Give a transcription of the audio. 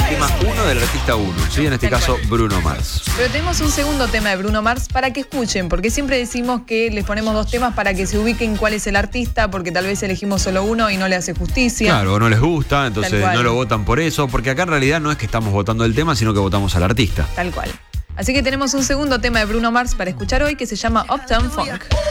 tema 1 del artista 1, ¿sí? En este caso, Bruno Mars. Pero tenemos un segundo tema de Bruno Mars para que escuchen, porque siempre decimos que les ponemos 2 temas para que se ubiquen cuál es el artista, porque tal vez elegimos solo uno y no le hace justicia. Claro, no les gusta, entonces no lo votan por eso, porque acá en realidad no es que estamos votando el tema, sino que votamos al artista. Tal cual. Así que tenemos un segundo tema de Bruno Mars para escuchar hoy que se llama Uptown Funk.